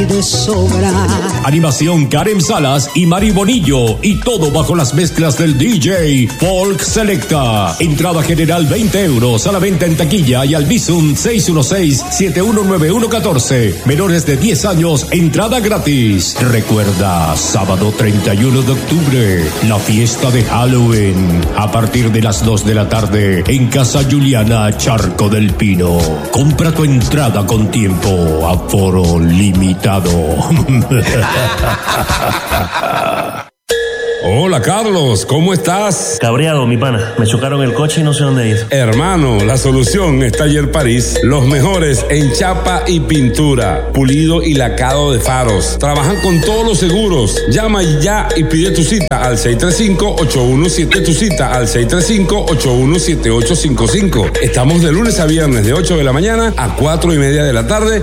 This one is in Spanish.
hay de sobra. Animación Karen Salas y Mari Bonillo, y todo bajo las mezclas del DJ Folk Selecta. Entrada general 20 euros, a la venta en taquilla y al Bizum 616-719114. Menores de 10 años, entrada gratis. Recuerda, sábado 31 de octubre, la fiesta de Halloween, a partir de las 2 de la tarde, en Casa Juliana, Charco del Pino. Compra tu entrada con tiempo, aforo limitado. Hola Carlos, ¿cómo estás? Cabreado, mi pana. Me chocaron el coche y no sé dónde ir. Hermano, la solución es Taller París. Los mejores en chapa y pintura, pulido y lacado de faros. Trabajan con todos los seguros. Llama ya y pide tu cita al 635-8177. Tu cita al 635-817855. Estamos de lunes a viernes de 8 de la mañana a 4:30 de la tarde.